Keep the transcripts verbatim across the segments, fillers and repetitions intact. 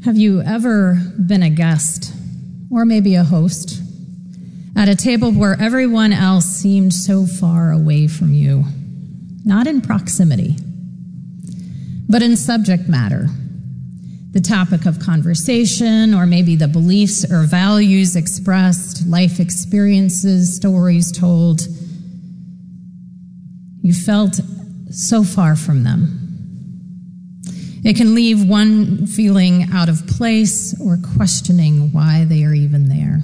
Have you ever been a guest, or maybe a host, at a table where everyone else seemed so far away from you? Not in proximity, but in subject matter. The topic of conversation, or maybe the beliefs or values expressed, life experiences, stories told. You felt so far from them. It can leave one feeling out of place or questioning why they are even there.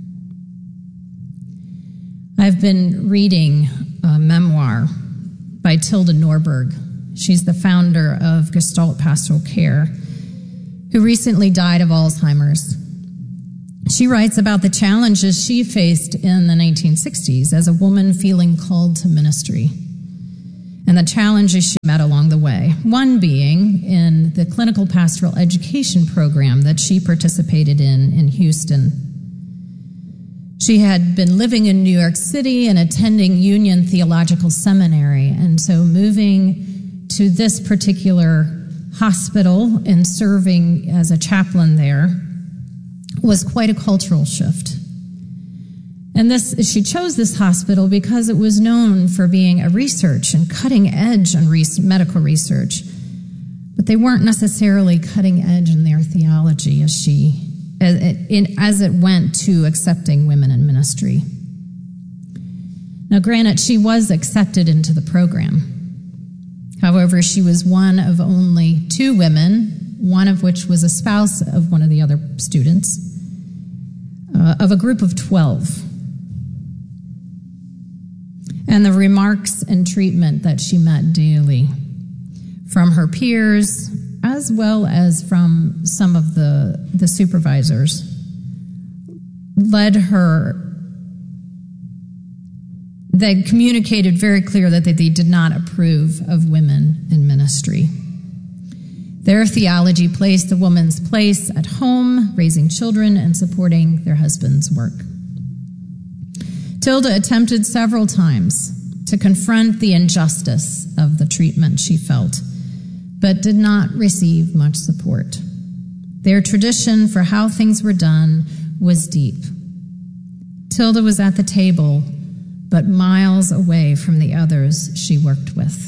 I've been reading a memoir by Tilda Norberg. She's the founder of Gestalt Pastoral Care, who recently died of Alzheimer's. She writes about the challenges she faced in the nineteen sixties as a woman feeling called to ministry, and the challenges she met along the way. One being in the clinical pastoral education program that she participated in in Houston. She had been living in New York City and attending Union Theological Seminary, and so moving to this particular hospital and serving as a chaplain there was quite a cultural shift. And this, she chose this hospital because it was known for being a research and cutting edge on res- medical research, but they weren't necessarily cutting edge in their theology as she, as it, in, as it went to accepting women in ministry. Now, granted, she was accepted into the program. However, she was one of only two women, one of which was a spouse of one of the other students, uh, of a group of twelve. And the remarks and treatment that she met daily from her peers, as well as from some of the, the supervisors, led her. They communicated very clear that they did not approve of women in ministry. Their theology placed the woman's place at home, raising children and supporting their husband's work. Tilda attempted several times to confront the injustice of the treatment she felt, but did not receive much support. Their tradition for how things were done was deep. Tilda was at the table, but miles away from the others she worked with.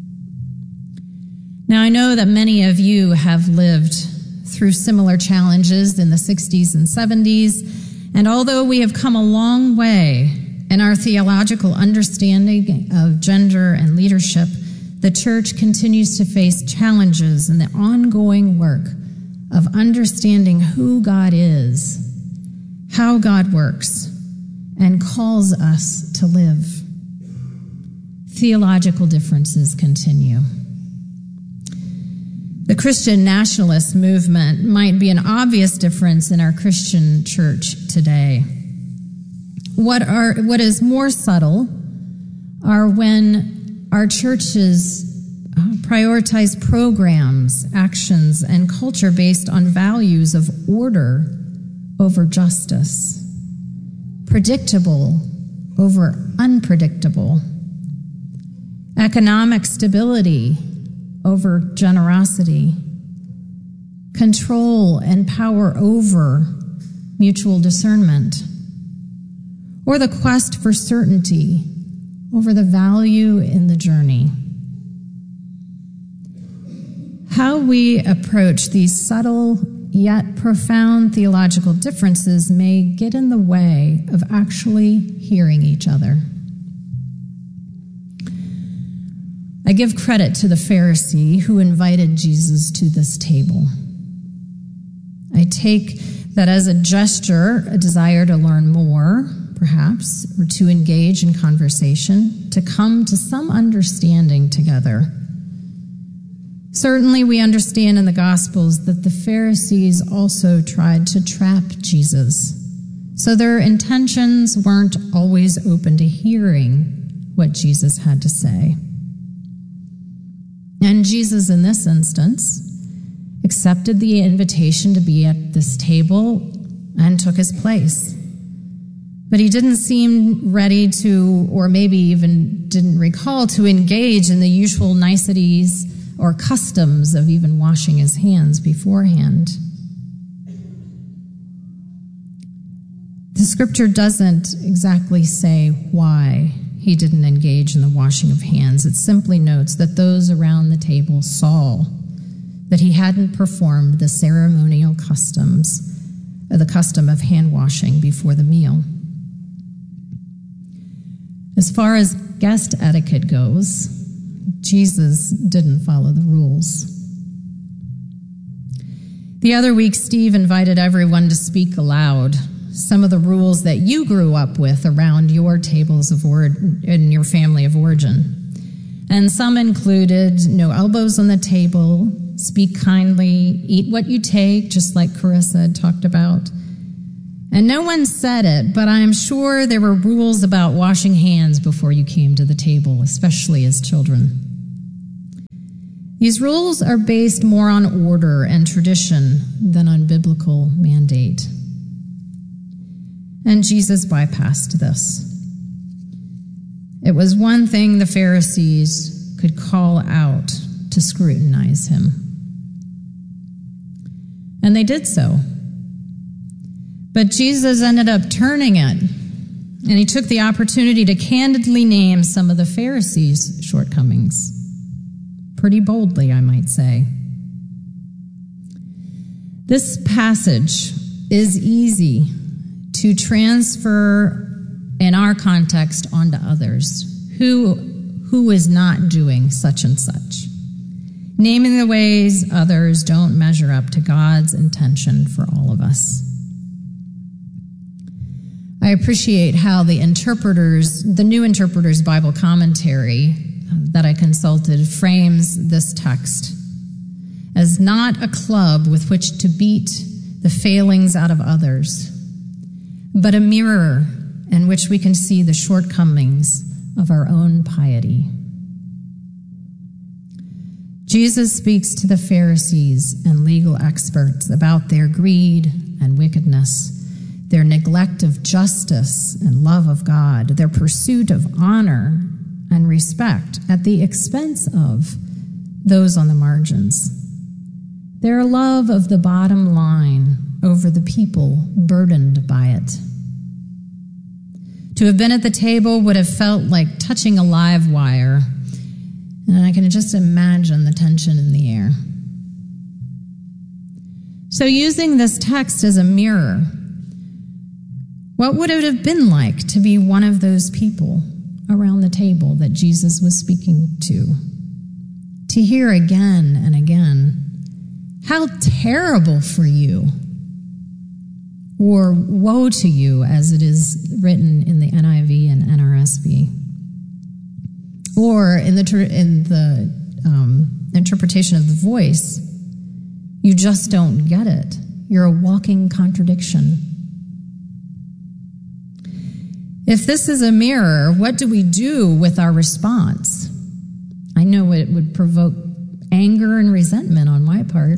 Now, I know that many of you have lived through similar challenges in the sixties and seventies, and although we have come a long way in our theological understanding of gender and leadership, the church continues to face challenges in the ongoing work of understanding who God is, how God works, and calls us to live. Theological differences continue. The Christian nationalist movement might be an obvious difference in our Christian church today. What are what is more subtle are when our churches prioritize programs, actions, and culture based on values of order over justice, predictable over unpredictable, economic stability over generosity, control and power over mutual discernment, or the quest for certainty over the value in the journey. How we approach these subtle yet profound theological differences may get in the way of actually hearing each other. I give credit to the Pharisee who invited Jesus to this table. I take that as a gesture, a desire to learn more, perhaps, or to engage in conversation, to come to some understanding together. Certainly, we understand in the Gospels that the Pharisees also tried to trap Jesus, so their intentions weren't always open to hearing what Jesus had to say. And Jesus, in this instance, accepted the invitation to be at this table and took his place. But he didn't seem ready to, or maybe even didn't recall, to engage in the usual niceties or customs of even washing his hands beforehand. The scripture doesn't exactly say why he didn't engage in the washing of hands. It simply notes that those around the table saw that he hadn't performed the ceremonial customs, or the custom of hand washing before the meal. As far as guest etiquette goes, Jesus didn't follow the rules. The other week, Steve invited everyone to speak aloud some of the rules that you grew up with around your tables of or- in your family of origin. And some included no elbows on the table, speak kindly, eat what you take, just like Carissa had talked about. And no one said it, but I'm sure there were rules about washing hands before you came to the table, especially as children. These rules are based more on order and tradition than on biblical mandate. And Jesus bypassed this. It was one thing the Pharisees could call out to scrutinize him. And they did so. But Jesus ended up turning it, and he took the opportunity to candidly name some of the Pharisees' shortcomings. Pretty boldly, I might say. This passage is easy to transfer in our context onto others. Who, who is not doing such and such? Naming the ways others don't measure up to God's intention for all of us. I appreciate how the interpreters, the New Interpreter's Bible Commentary that I consulted, frames this text as not a club with which to beat the failings out of others, but a mirror in which we can see the shortcomings of our own piety. Jesus speaks to the Pharisees and legal experts about their greed and wickedness, their neglect of justice and love of God, their pursuit of honor and respect at the expense of those on the margins, their love of the bottom line over the people burdened by it. To have been at the table would have felt like touching a live wire, and I can just imagine the tension in the air. So using this text as a mirror, what would it have been like to be one of those people around the table that Jesus was speaking to? To hear again and again, "How terrible for you," or "Woe to you," as it is written in the N I V and N R S V. Or in the in the um, interpretation of the Voice, "You just don't get it. You're a walking contradiction." If this is a mirror, what do we do with our response? I know it would provoke anger and resentment on my part.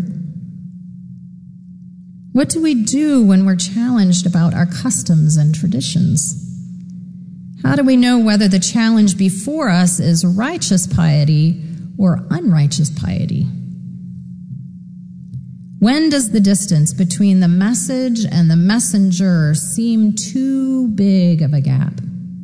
What do we do when we're challenged about our customs and traditions? How do we know whether the challenge before us is righteous piety or unrighteous piety? When does the distance between the message and the messenger seem too big of a gap?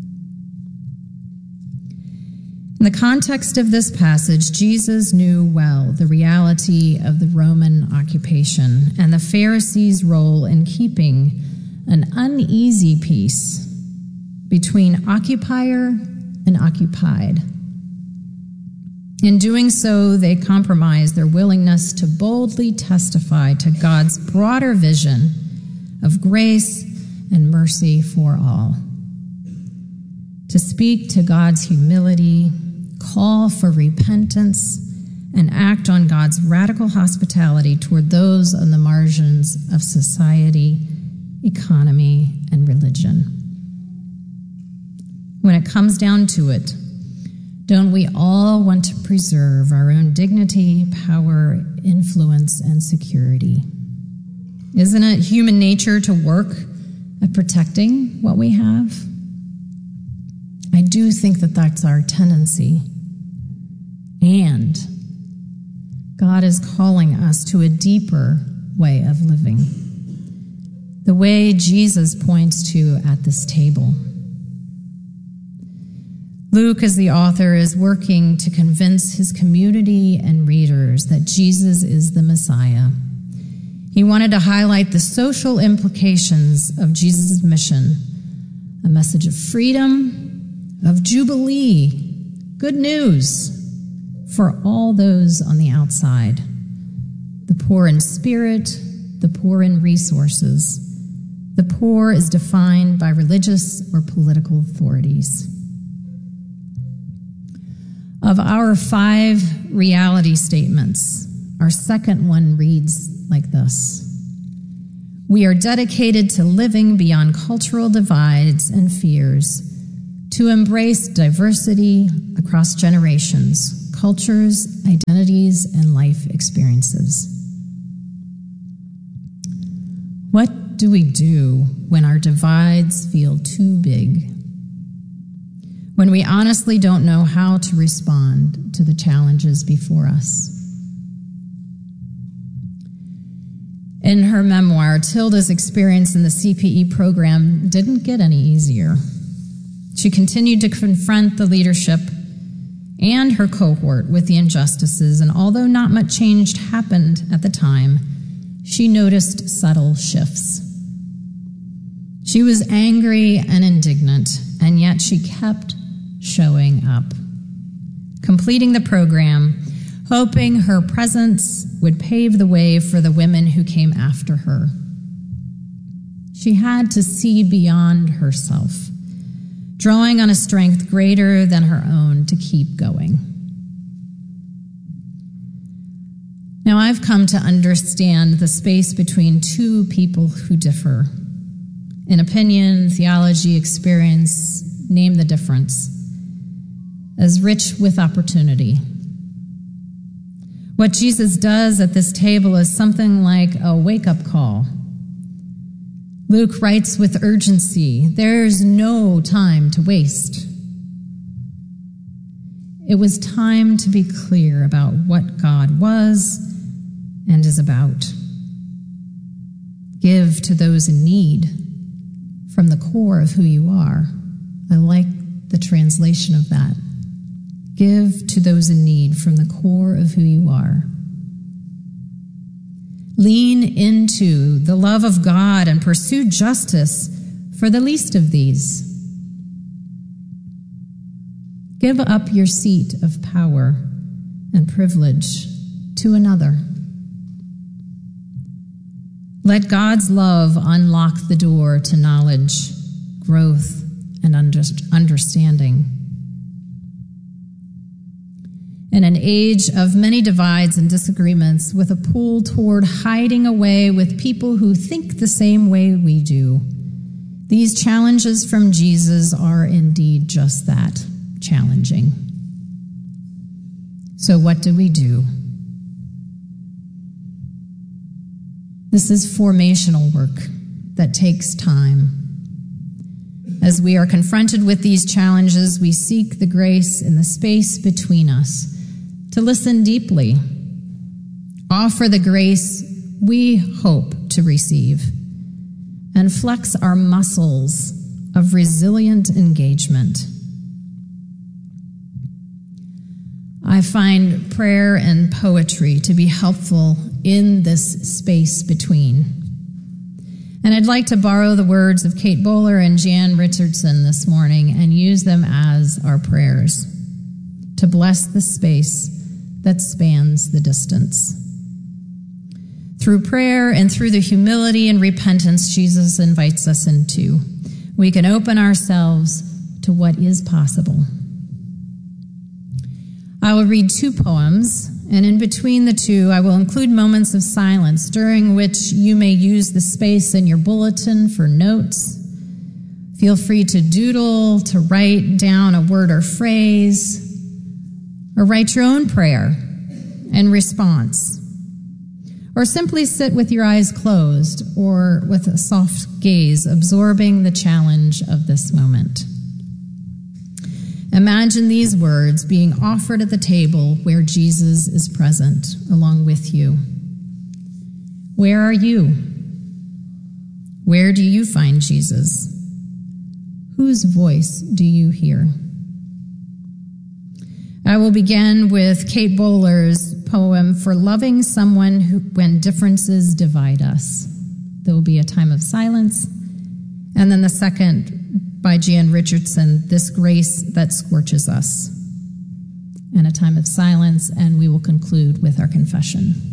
In the context of this passage, Jesus knew well the reality of the Roman occupation and the Pharisees' role in keeping an uneasy peace between occupier and occupied. In doing so, they compromised their willingness to boldly testify to God's broader vision of grace and mercy for all. To speak to God's humility, call for repentance, and act on God's radical hospitality toward those on the margins of society, economy, and religion. When it comes down to it, don't we all want to preserve our own dignity, power, influence, and security? Isn't it human nature to work at protecting what we have? I do think that that's our tendency. And God is calling us to a deeper way of living. the way Jesus points to at this table. Luke, as the author, is working to convince his community and readers that Jesus is the Messiah. He wanted to highlight the social implications of Jesus' mission, a message of freedom, of jubilee, good news for all those on the outside, the poor in spirit, the poor in resources. The poor is defined by religious or political authorities. Of our five reality statements, our second one reads like this: we are dedicated to living beyond cultural divides and fears, to embrace diversity across generations, cultures, identities, and life experiences. What do we do when our divides feel too big? When we honestly don't know how to respond to the challenges before us? In her memoir, Tilda's experience in the C P E program didn't get any easier. She continued to confront the leadership and her cohort with the injustices, and although not much change happened at the time, she noticed subtle shifts. She was angry and indignant, and yet she kept showing up, completing the program, hoping her presence would pave the way for the women who came after her. She had to see beyond herself, drawing on a strength greater than her own to keep going. Now, I've come to understand the space between two people who differ in opinion, theology, experience, name the difference, as rich with opportunity. What Jesus does at this table is something like a wake-up call. Luke writes with urgency, there's no time to waste. It was time to be clear about what God was and is about. Give to those in need from the core of who you are. I like the translation of that. Give to those in need from the core of who you are. Lean into the love of God and pursue justice for the least of these. Give up your seat of power and privilege to another. Let God's love unlock the door to knowledge, growth, and understanding. In an age of many divides and disagreements, with a pull toward hiding away with people who think the same way we do, these challenges from Jesus are indeed just that, challenging. So what do we do? This is formational work that takes time. As we are confronted with these challenges, we seek the grace in the space between us to listen deeply, offer the grace we hope to receive, and flex our muscles of resilient engagement. I find prayer and poetry to be helpful in this space between. And I'd like to borrow the words of Kate Bowler and Jan Richardson this morning and use them as our prayers to bless the space that spans the distance. Through prayer and through the humility and repentance Jesus invites us into, we can open ourselves to what is possible. I will read two poems, and in between the two, I will include moments of silence during which you may use the space in your bulletin for notes. Feel free to doodle, to write down a word or phrase, or write your own prayer and response, or simply sit with your eyes closed or with a soft gaze, absorbing the challenge of this moment. Imagine these words being offered at the table where Jesus is present along with you. Where are you? Where do you find Jesus? Whose voice do you hear? I will begin with Kate Bowler's poem, For Loving Someone Who, When Differences Divide Us. There will be a time of silence. And then the second by Jan Richardson, This Grace That Scorches Us. And a time of silence, and we will conclude with our confession.